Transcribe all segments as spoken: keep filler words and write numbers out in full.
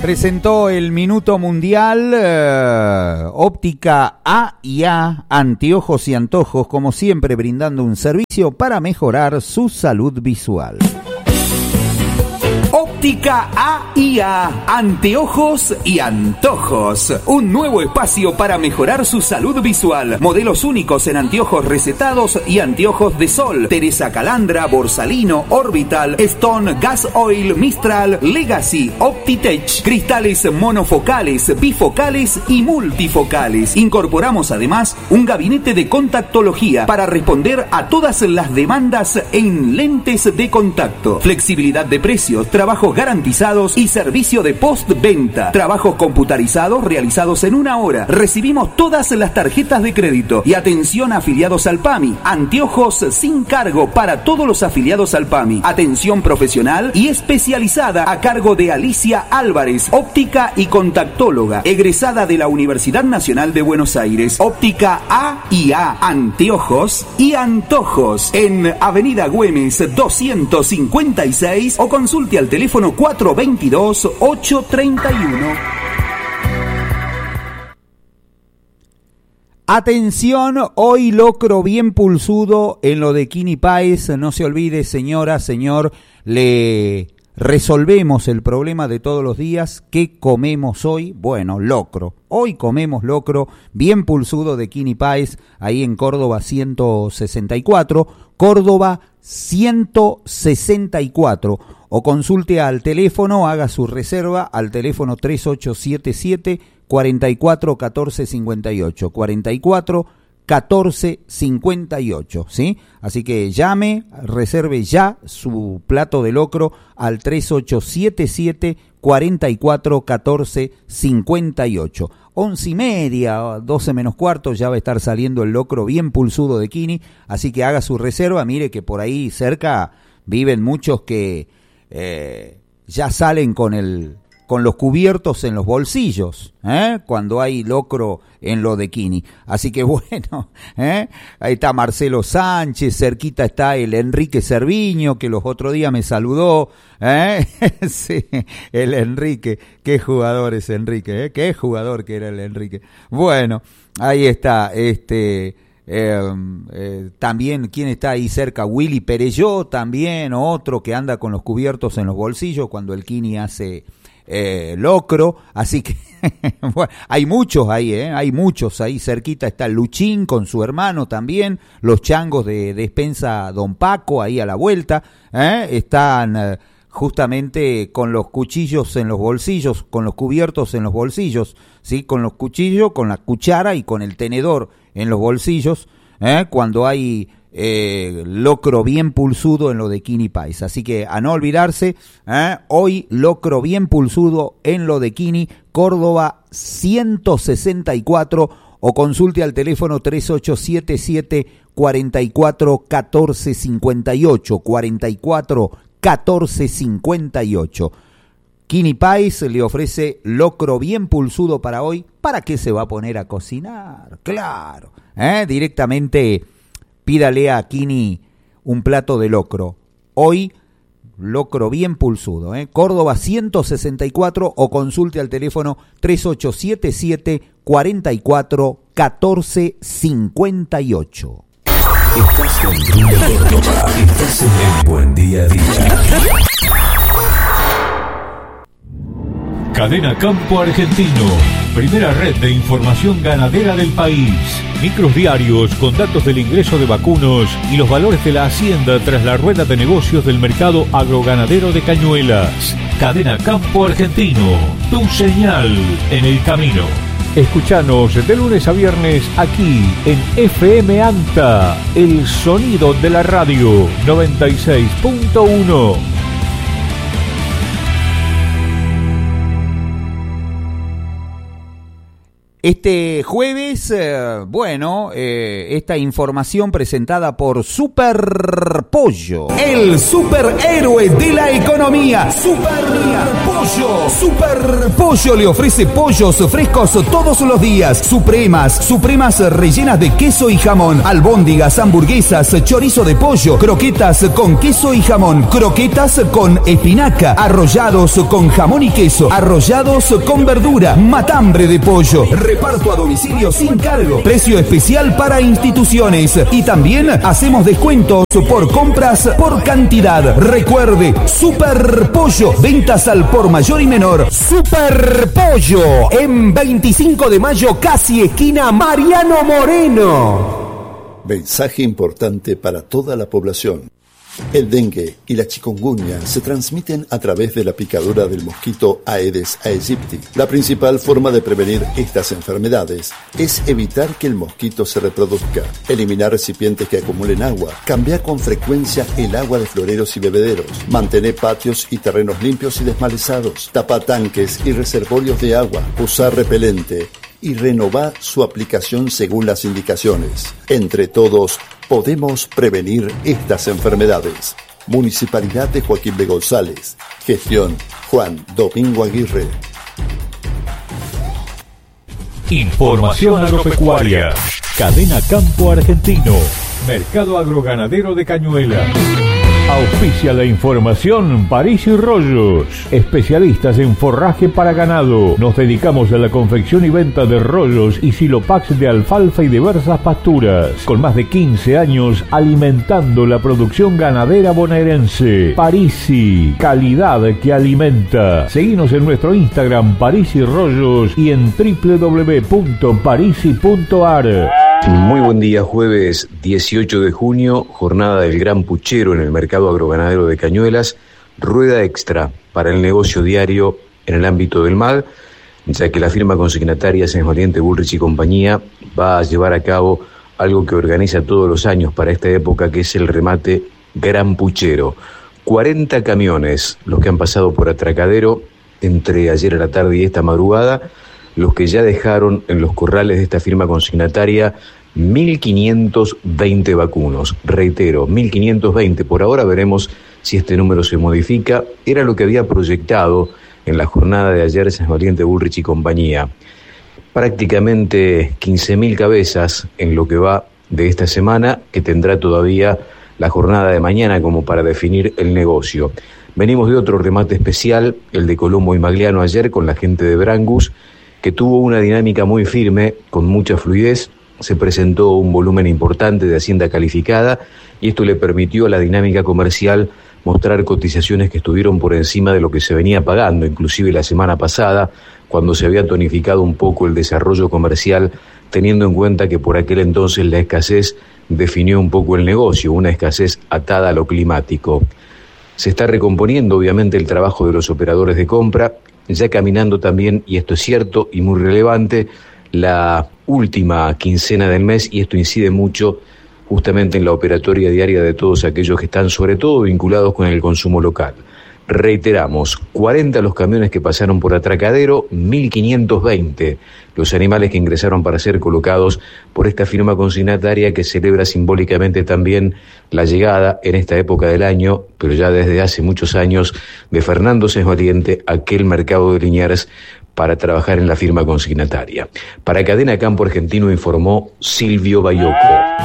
Presentó el Minuto Mundial, eh, Óptica A y A, anteojos y antojos, como siempre brindando un servicio para mejorar su salud visual. Óptica A y A, anteojos y antojos. Un nuevo espacio para mejorar su salud visual. Modelos únicos en anteojos recetados y anteojos de sol. Teresa Calandra, Borsalino, Orbital, Stone, Gas Oil, Mistral, Legacy, Optitech. Cristales monofocales, bifocales y multifocales. Incorporamos además un gabinete de contactología para responder a todas las demandas en lentes de contacto. Flexibilidad de precios, trabajos garantizados y servicio de postventa. Trabajos computarizados realizados en una hora. Recibimos todas las tarjetas de crédito. Y atención a afiliados al PAMI. Anteojos sin cargo para todos los afiliados al PAMI. Atención profesional y especializada a cargo de Alicia Álvarez, óptica y contactóloga, egresada de la Universidad Nacional de Buenos Aires. Óptica A y A, anteojos y antojos. En Avenida Güemes doscientos cincuenta y seis o consulte al teléfono cuatro veintidós, ocho treinta y uno. Atención, hoy locro bien pulsudo en lo de Kini Páez. No se olvide, señora, señor, le resolvemos el problema de todos los días. ¿Qué comemos hoy? Bueno, locro. Hoy comemos locro bien pulsudo de Kini Páez, ahí en Córdoba ciento sesenta y cuatro. Córdoba ciento sesenta y cuatro. O consulte al teléfono, haga su reserva al teléfono tres ocho siete siete, cuatro cuatro, uno cuatro cinco ocho, cuatro cuatro, uno cuatro cinco ocho, ¿sí? Así que llame, reserve ya su plato de locro al tres ocho siete siete, cuatro cuatro, uno cuatro cinco ocho. Once y media, doce menos cuarto, ya va a estar saliendo el locro bien pulsudo de Kini, así que haga su reserva. Mire que por ahí cerca viven muchos que eh, ya salen con el con los cubiertos en los bolsillos, ¿eh? Cuando hay locro en lo de Kini. Así que bueno, ¿eh? Ahí está Marcelo Sánchez, cerquita está el Enrique Cerviño, que los otros días me saludó, ¿eh? Sí, el Enrique, qué jugador es Enrique, ¿eh? Qué jugador que era el Enrique. Bueno, ahí está, este... Eh, eh, también, ¿quién está ahí cerca? Willy Perelló también, otro que anda con los cubiertos en los bolsillos cuando el Kini hace eh, locro, así que bueno, hay muchos ahí, ¿eh? Hay muchos ahí cerquita, está Luchín con su hermano también, los changos de despensa Don Paco ahí a la vuelta, ¿eh? Están eh, justamente con los cuchillos en los bolsillos, con los cubiertos en los bolsillos, ¿sí? Con los cuchillos, con la cuchara y con el tenedor en los bolsillos, ¿eh? Cuando hay eh, locro bien pulsudo en lo de Kini Páez. Así que a no olvidarse, ¿eh? Hoy locro bien pulsudo en lo de Kini, Córdoba ciento sesenta y cuatro, o consulte al teléfono tres ocho siete siete, cuatro cuatro, uno cuatro cinco ocho, cuatro cuatro, uno cuatro cinco ocho. Kini Páez le ofrece locro bien pulsudo para hoy. ¿Para qué se va a poner a cocinar? Claro, ¿eh? Directamente pídale a Kini un plato de locro. Hoy, locro bien pulsudo, ¿eh? Córdoba ciento sesenta y cuatro, o consulte al teléfono tres ocho siete siete, cuatro cuatro, uno cuatro cinco ocho. Estás en Córdoba, estás en el Buen Día a Día. Cadena Campo Argentino, primera red de información ganadera del país. Micros diarios con datos del ingreso de vacunos y los valores de la hacienda tras la rueda de negocios del mercado agroganadero de Cañuelas. Cadena Campo Argentino, tu señal en el camino. Escuchanos de lunes a viernes aquí en F M ANTA, el sonido de la radio noventa y seis punto uno. Este jueves, eh, bueno, eh, esta información presentada por Super Pollo, el superhéroe de la economía. Super Pollo. Pollo. Super Pollo le ofrece pollos frescos todos los días. Supremas, supremas rellenas de queso y jamón. Albóndigas, hamburguesas, chorizo de pollo, croquetas con queso y jamón, croquetas con espinaca, arrollados con jamón y queso, arrollados con verdura, matambre de pollo. Reparto a domicilio sin cargo. Precio especial para instituciones. Y también hacemos descuentos por compras por cantidad. Recuerde, Super Pollo. Ventas al por mayor y menor. Super Pollo. En veinticinco de mayo, casi esquina Mariano Moreno. Mensaje importante para toda la población. El dengue y la chikungunya se transmiten a través de la picadura del mosquito Aedes aegypti. La principal forma de prevenir estas enfermedades es evitar que el mosquito se reproduzca, eliminar recipientes que acumulen agua, cambiar con frecuencia el agua de floreros y bebederos, mantener patios y terrenos limpios y desmalezados, tapar tanques y reservorios de agua, usar repelente y renovar su aplicación según las indicaciones. Entre todos, podemos prevenir estas enfermedades. Municipalidad de Joaquín B. González. Gestión Juan Domingo Aguirre. Información agropecuaria. Cadena Campo Argentino. Mercado agroganadero de Cañuelas. Auspicia la información París y Rollos, especialistas en forraje para ganado. Nos dedicamos a la confección y venta de rollos y silopax de alfalfa y diversas pasturas. Con más de quince años alimentando la producción ganadera bonaerense. Parisi, calidad que alimenta. Seguinos en nuestro Instagram París y Rollos y en doble u doble u doble u punto parisi punto a r. Muy buen día, jueves dieciocho de junio, jornada del Gran Puchero en el mercado agroganadero de Cañuelas, rueda extra para el negocio diario en el ámbito del M A G, ya que la firma consignataria Sáenz Valiente, Bullrich y compañía va a llevar a cabo algo que organiza todos los años para esta época, que es el remate Gran Puchero. cuarenta camiones los que han pasado por Atracadero entre ayer a la tarde y esta madrugada, los que ya dejaron en los corrales de esta firma consignataria mil quinientos veinte vacunos. Reitero, mil quinientos veinte. Por ahora veremos si este número se modifica. Era lo que había proyectado en la jornada de ayer Sáenz Valiente, Bullrich y compañía. Prácticamente quince mil cabezas en lo que va de esta semana, que tendrá todavía la jornada de mañana como para definir el negocio. Venimos de otro remate especial, el de Colombo y Magliano ayer con la gente de Brangus, que tuvo una dinámica muy firme, con mucha fluidez. Se presentó un volumen importante de hacienda calificada y esto le permitió a la dinámica comercial mostrar cotizaciones que estuvieron por encima de lo que se venía pagando, inclusive la semana pasada, cuando se había tonificado un poco el desarrollo comercial, teniendo en cuenta que por aquel entonces la escasez definió un poco el negocio, una escasez atada a lo climático. Se está recomponiendo obviamente el trabajo de los operadores de compra, ya caminando también, y esto es cierto y muy relevante, la última quincena del mes, y esto incide mucho justamente en la operatoria diaria de todos aquellos que están sobre todo vinculados con el consumo local. Reiteramos, cuarenta los camiones que pasaron por Atracadero, mil quinientos veinte los animales que ingresaron para ser colocados por esta firma consignataria que celebra simbólicamente también la llegada en esta época del año, pero ya desde hace muchos años, de Fernando Sáenz Valiente a aquel mercado de Liniers para trabajar en la firma consignataria. Para Cadena Campo Argentino informó Silvio Bayoco.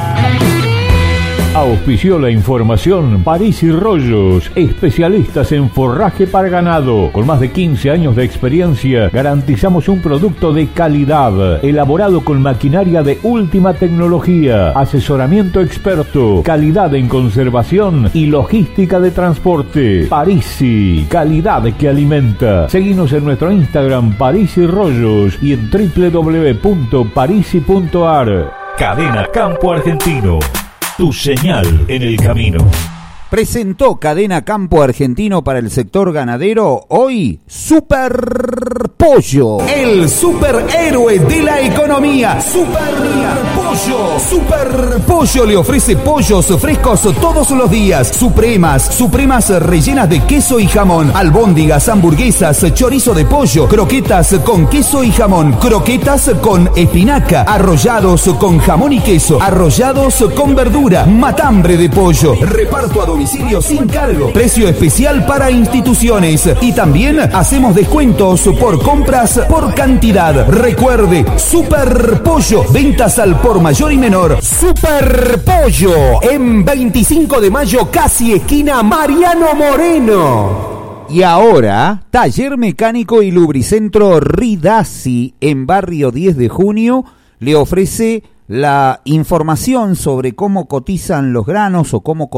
Auspició la información París y Rollos, especialistas en forraje para ganado. Con más de quince años de experiencia, garantizamos un producto de calidad, elaborado con maquinaria de última tecnología, asesoramiento experto, calidad en conservación y logística de transporte. Parisi, calidad que alimenta. Seguinos en nuestro Instagram París y Rollos y en doble u doble u doble u punto parisi punto a r. Cadena Campo Argentino. Tu señal en el camino. Presentó Cadena Campo Argentino para el sector ganadero hoy Super Pollo, el superhéroe de la economía. Super Pollo. Pollo. Super Pollo le ofrece pollos frescos todos los días. Supremas, supremas rellenas de queso y jamón. Albóndigas, hamburguesas, chorizo de pollo, croquetas con queso y jamón, croquetas con espinaca, arrollados con jamón y queso, arrollados con verdura, matambre de pollo. Reparto a domicilio sin cargo. Precio especial para instituciones. Y también hacemos descuentos por compras por cantidad. Recuerde, Super Pollo. Ventas al por mayor y menor. Super Pollo. En veinticinco de mayo, casi esquina Mariano Moreno. Y ahora, Taller Mecánico y Lubricentro Ridasi en Barrio diez de junio le ofrece la información sobre cómo cotizan los granos o cómo